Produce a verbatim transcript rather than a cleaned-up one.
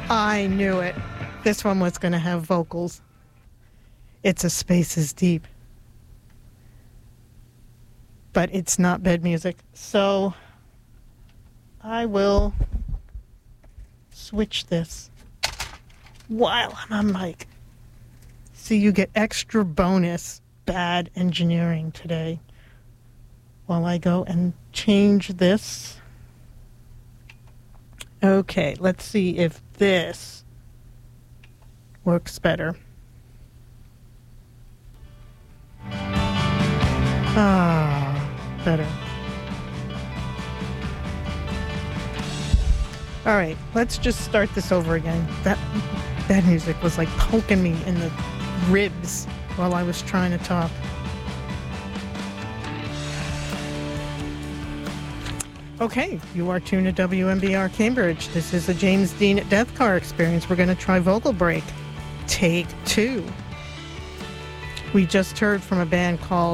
I knew it. This one was going to have vocals. It's A Space is Deep. But it's not bed music. So I will switch this while I'm on mic. So you get extra bonus bad engineering today while I go and change this. Okay, let's see if this works better. Ah, better. All right, let's just start this over again. That that music was like poking me in the ribs while I was trying to talk. Okay, you are tuned to W M B R Cambridge. This is the James Dean at Death Car Experience. We're going to try vocal break. Take two. We just heard from a band called